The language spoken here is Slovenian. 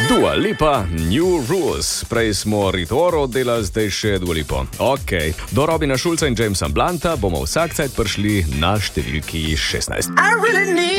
Dua Lipa, New Rules. Prej smo Ritoro delali, zdaj še Dua Lipo. Ok, do Robina Schulza in Jamesa Blunta bomo vsak cajt prišli na številki 16.